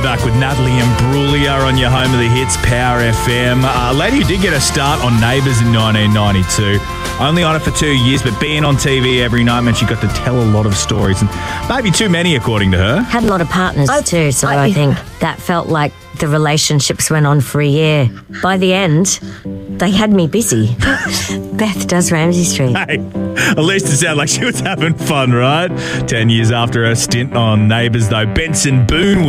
back with Natalie Imbruglia on your home of the hits, Power FM. A lady who did get a start on Neighbours in 1992. Only on it for 2 years, but being on TV every night meant she got to tell a lot of stories, and maybe too many, according to her. Had a lot of partners too, so I think that felt like the relationships went on for a year. By the end, they had me busy. Beth does Ramsay Street. Hey, at least it sounded like she was having fun, right? 10 years after her stint on Neighbours, though, Benson Boone